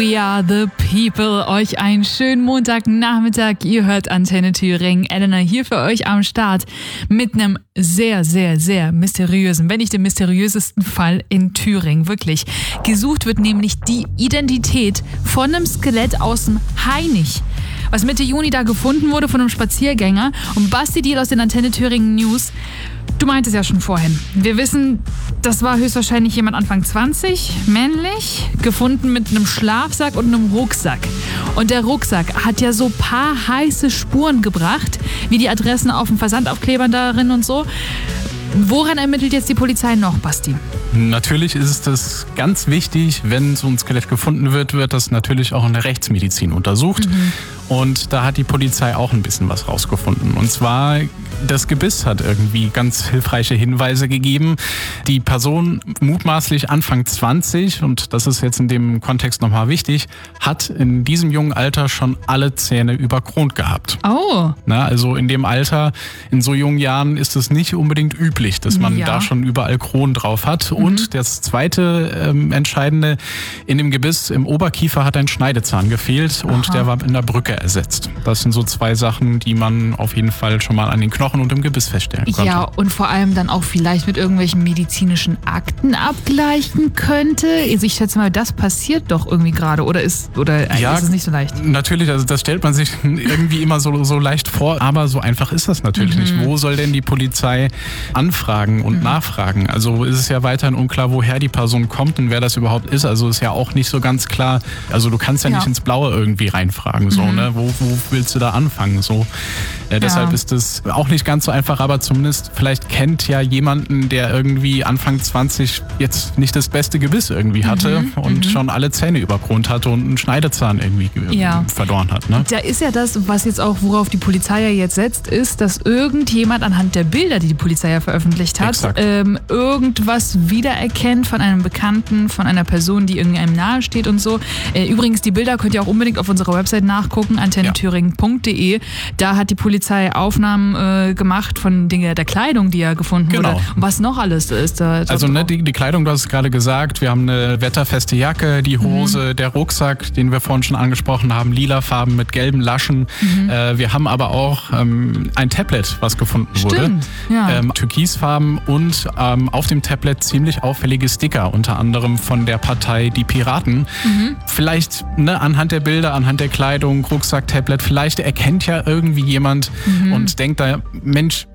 We are the people. Euch einen schönen Montagnachmittag. Ihr hört Antenne Thüringen. Elena hier für euch am Start mit einem sehr, sehr, sehr mysteriösen, wenn nicht dem mysteriösesten Fall in Thüringen. Wirklich. Gesucht wird nämlich die Identität von einem Skelett aus dem Hainich, was Mitte Juni da gefunden wurde von einem Spaziergänger. Und Basti Diel aus den Antenne Thüringen News, du meintest ja schon vorhin. Wir wissen, das war höchstwahrscheinlich jemand Anfang 20, männlich, gefunden mit einem Schlafsack und einem Rucksack. Und der Rucksack hat ja so ein paar heiße Spuren gebracht, wie die Adressen auf dem Versandaufklebern darin und so. Woran ermittelt jetzt die Polizei noch, Basti? Natürlich ist es ganz wichtig, wenn so ein Skelett gefunden wird, wird das natürlich auch in der Rechtsmedizin untersucht. Und da hat die Polizei auch ein bisschen was rausgefunden. Und zwar, das Gebiss hat irgendwie ganz hilfreiche Hinweise gegeben. Die Person, mutmaßlich Anfang 20, und das ist jetzt in dem Kontext nochmal wichtig, hat in diesem jungen Alter schon alle Zähne überkront gehabt. Oh. Na, also in dem Alter, in so jungen Jahren ist es nicht unbedingt üblich, dass man da schon überall Kronen drauf hat. Und das zweite Entscheidende, in dem Gebiss im Oberkiefer hat ein Schneidezahn gefehlt und der war in der Brücke ersetzt. Das sind so zwei Sachen, die man auf jeden Fall schon mal an den Knochen und im Gebiss feststellen konnte. Ja, und vor allem dann auch vielleicht mit irgendwelchen medizinischen Akten abgleichen könnte. Also ich schätze mal, das passiert doch irgendwie gerade, oder ist es nicht so leicht? Natürlich, also das stellt man sich irgendwie immer so leicht vor, aber so einfach ist das natürlich nicht. Wo soll denn die Polizei anfragen und nachfragen? Also ist es ja weiterhin unklar, woher die Person kommt und wer das überhaupt ist. Also ist ja auch nicht so ganz klar. Also du kannst ja nicht ins Blaue irgendwie reinfragen, so, ne? Wo willst du da anfangen? So. Deshalb ist es auch nicht ganz so einfach, aber zumindest vielleicht kennt ja jemanden, der irgendwie Anfang 20 jetzt nicht das beste Gebiss irgendwie hatte und schon alle Zähne überkront hatte und einen Schneidezahn irgendwie verloren hat. Ne? Da ist ja das, was jetzt auch, worauf die Polizei ja jetzt setzt, ist, dass irgendjemand anhand der Bilder, die die Polizei ja veröffentlicht hat, irgendwas wiedererkennt von einem Bekannten, von einer Person, die irgendwie einem nahe steht und so. Übrigens, die Bilder könnt ihr auch unbedingt auf unserer Website nachgucken, antennethüringen.de. Da hat die Polizei Aufnahmen gemacht von der Kleidung, die ja gefunden wurde. Und was noch alles ist da. Also die Kleidung, du hast es gerade gesagt, wir haben eine wetterfeste Jacke, die Hose, der Rucksack, den wir vorhin schon angesprochen haben, lila Farben mit gelben Laschen. Wir haben aber auch ein Tablet, was gefunden wurde. Türkisfarben und auf dem Tablet ziemlich auffällige Sticker, unter anderem von der Partei Die Piraten. Vielleicht anhand der Bilder, anhand der Kleidung, Rucksack, Tablet, vielleicht erkennt ja irgendwie jemand und denkt da, Mensch,